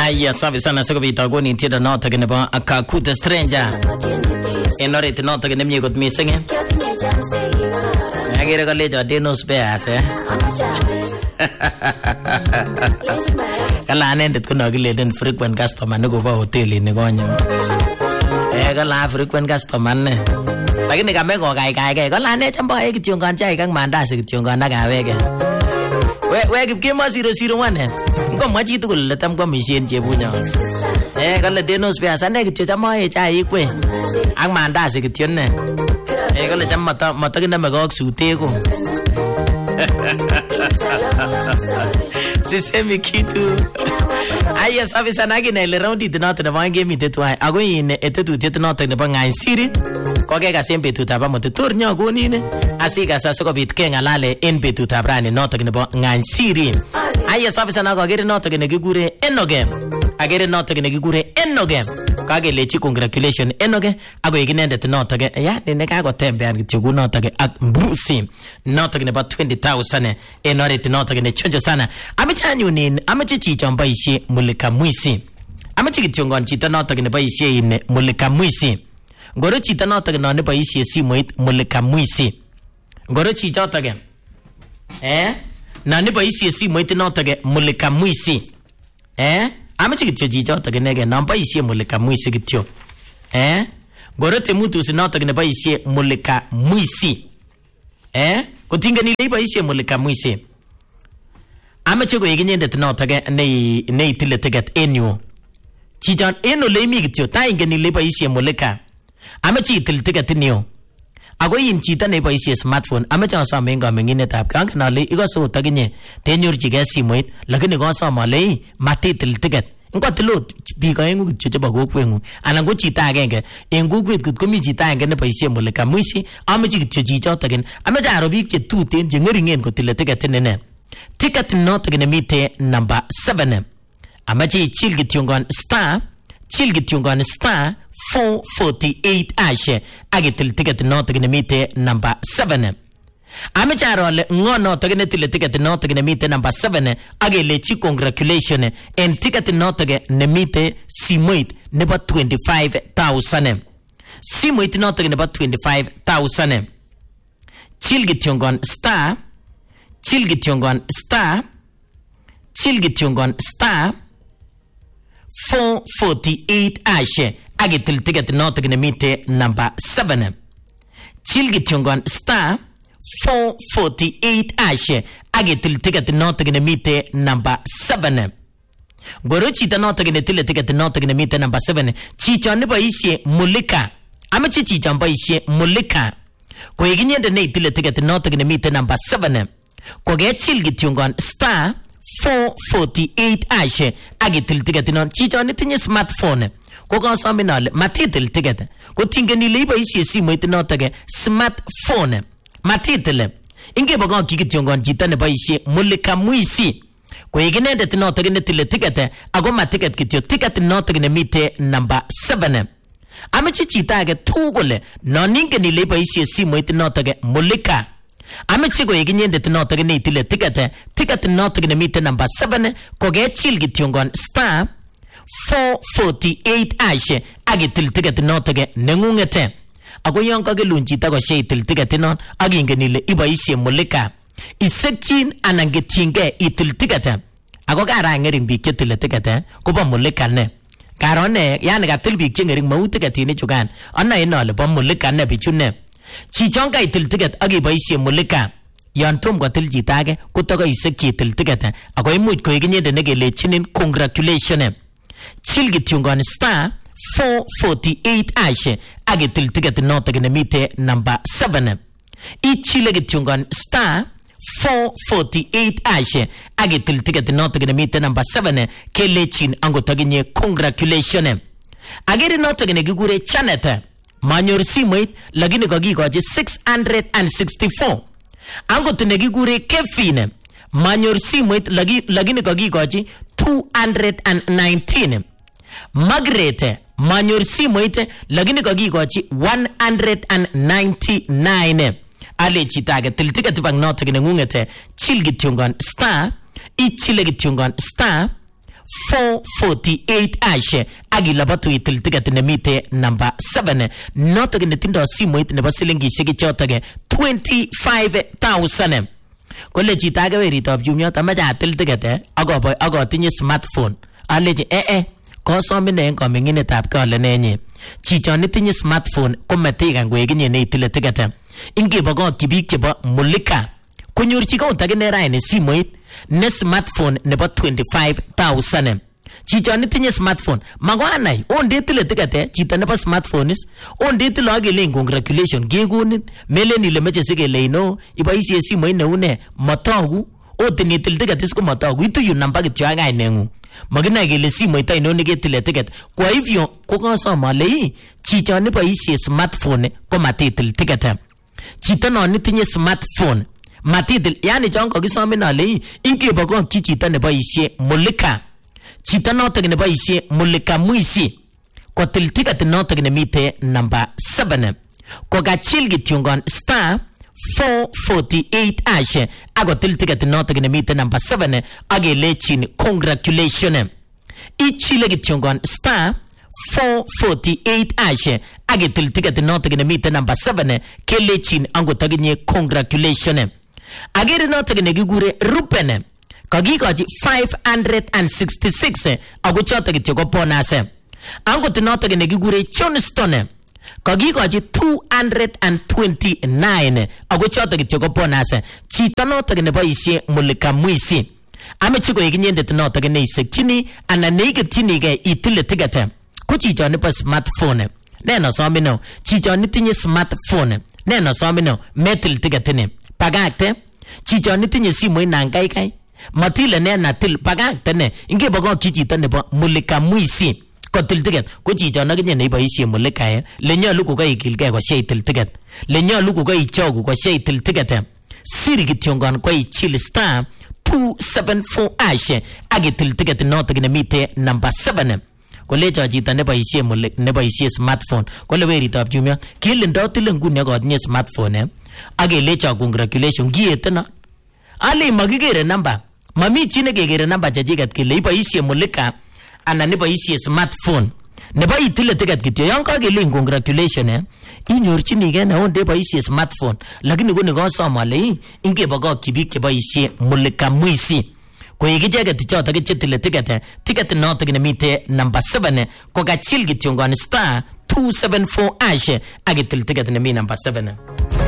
Aya sabi sana siko bitagoni tida nota gene ba akakuta stranger. Enore ti nota gene mye got missing. Agere ko lejo denos beas Kala anendet ko nagileden frequent customer nugo ba hotel ni gonyo. Kala frequent customer ne. Lakini kame ko kai kala ne chambo kityo ngan chai kang mandasi kityo ngan nakaweke. We kipkema 001 ngomwa chi tugul le tam komishen chebunya. Kale denos beas ane kityo chamo chai kwe. Ang mandasi kityo ne. Kale cham mata kiname ko ak suteko. Sisemi kitu. Aya sabi sana gina ile raundi tinote na wange mitetwa. Ago ine etetu tinote na bangai siri. Koke ka sembe tutaba motetur nyogo nine. Asika sasa ko bit kenga lale en betu tabrani note na bangai siri. Aya sabi sana ko agere note na gigure enoge. Agere note na gigure enoge. Kage lechi congratulation enoge. Ago iginende tinote ge ya ne ka tembe an gitugu note ge ak brusi. Note na ba 20,000 enore tinote ne chonjo sana. Amechanyu nin amechichi chomba ishi mulika mwisi. Amechi kitiongon chita noto gine ba ishi ine mulika mwisi. Ngoro chita noto gine ne ba ishi simoit mulika mwisi. Ngoro chita noto gine. Na ne ba ishi simoit noto gine mulika mwisi. Amechi kitio chita noto gine ge namba ishi mulika mwisi kitio. Ngoro temutu si noto gine ba ishi mulika mwisi. Kutinga nile ba ishi mulika mwisi. Amache ko iginyende tinotage ne itile ticket enyu. Chijan eno le mi gityo ta ingeni le ba isie moleka. Amache itil ticket niyo. Ago yin chita ne ba isie smartphone amache sa menga mengine tap kan na le igo so taginye tenyor jige simoit lakini go sa male matitil ticket. Ngo tilo bi ka engu gityo ba go kwengu. Anango chita agenge engu gwet gut komi chita agenge ne ba isie moleka mwisi amache gityo chicha tagen amache arobik che tuten je ngeringen ko tile ticket nene. Ticket note gine mite number 7. Amachi chilgityungon star 448 ashe. Agitil ticket note gine mite number 7. Amecharole ngo note gine tile ticket note gine mite number 7. Agile chi congratulation. En ticket note gine mite simoit neba 25,000. Simoit note gine neba 25,000. Chilgityungon star 448 ashe. Agitil ticket note gine mite number 7. Chilgityungon star 448 ashe. Agitil ticket note gine mite number 7. Goro chita note gine tile ticket note gine mite number 7. Chicha ne ba ishe mulika. Amachi chicha ba ishe mulika. Ko iginyende ne tile ticket note gine mite number 7. Koge chilgityungon star 448 ashe. Agitil ticket non chicha ne tinye smartphone. Koga saminale matitil ticket. Ko tingeni leiba ishi simoit notage smartphone. Matitil. Inge baga kigityungon chita ne ba ishi mulika mwisi. Ko iginende tinotage ne tile ticket. Ago ma ticket kityo ticket notage ne mite number 7. Amechi chita age tugole no ningeni leiba ishi simoit notage mulika. Amechi ko iginyende tinotage ne itile ticket notage ne mite number 7. Koge chilgityungon star 448 ashe. Agitil ticket notage nengungete. Ago yonka gelunchita ko she itil ticket non agingenile iba ishe mulika. Isekchin anangetinge itil ticket. Ago kara ngering bikye tile ticket ko ba mulika ne. Karone yani gatil bikye ngering mau ticket ni chugan. Anna inole ba mulika ne bichune. Chichonga itil ticket agi ba ishe mulika. Yan tom ko til jitage ko to ko isekchi itil ticket. Ago imuch ko iginyende ne gelechinin congratulation. Chilgityungon star 448 ashe. Agitil ticket note gine mite number 7. Ichilegityungon star 448 ashe. Agitil ticket note gine mite number 7. Kelechin ango taginye congratulation. Agere note gine gigure Chanet. Manyor simoit lagine kagikochi 664. Ango tine gigure Kefine. Manyor simoit lagine kagikochi 219. Magrete manyor simoit lagine kagikochi 199. Ale chitage til ticket bang note gine ngungete chilgityungon star ichilegityungon star 448 ashe agilabatu itil ticket nemite number 7 notok netindo simoit nebo silingishek chotok 25,000 kole chito age weritab Jumia amache atil ticket akotinye smartphone aleji kosomin en kominginetab kole nenyi chicho netinye smartphone komatikan koekinye neitile ticket ingebokokyi biik chebo Mulika konyorchi count akine raini simoit ne smartphone nebo 25,000 chicho netinye smartphone magwanai ondetile ticket chito nebo smartphone is ondetile akelen congratulation gekonin melen ile meche sikele ino iboisie simoit neune matogu otinitil ticket is komatogu ituyu namba kityo ak kainengung magina kele simoit aino neketile ticket kwa hivyo kokosom ale chicho neboisie smartphone komatitil ticket chito no netinye smartphone matitil yani chon kokisomin ale ingebokokyi chito neboisie Mulika chito notok neboisie Mulika Mwisi kotil ticket notok nemite number 7 kokachil kityongon star 448 ashe akotil ticket notok nemite number 7 akelechin congratulations ichile kityongon star 448 ashe aketil ticket notok nemite number 7 kelechin angotakinye congratulations agere notok nekikure Ruben kakikochi 566 ako chotok kityo ko bonus angot notok nekikure Johnston kakikochi 229 ako chotok kityo ko bonus chito notok neboisie Mulika Mwisi ameche koek inyendet notok neisekchini anan neiketyinigei itile ticket ko chicho nebo smartphone neno somino chicho netinye smartphone neno somino metil ticket ni pakakte chicho netinye simoit nan kaikai matile nena til pakakte ne ingebokokyi chito nebo Mulika Mwisi kotil ticket ko chicho nakinye neiboisie Mulika lenyalu kokaikilgei kosheitil ticket lenyalu kokaichogu kosheitil ticket siri kityongon koichil star 274 ashe agitil ticket notok nemite number 7 kolecho chito neboisie smartphone kole weritab Jumia kilindo tile nguni akotinye smartphone akelecho congratulations gietena ale makikere namba mami chi nekekere namba chechiket kele iboisie Mulika anan iboisie smartphone nebo itile ticket kityo yon kakele congratulations inyorchinigei na onde boisie smartphone lakini kuni kosom ale ingebokokyi biik cheboisie Mulika Mwisi koek icheket chotok chetile ticket notok nemite number 7 kokachil kityongon star 274 ashe aketil ticket nemi number 7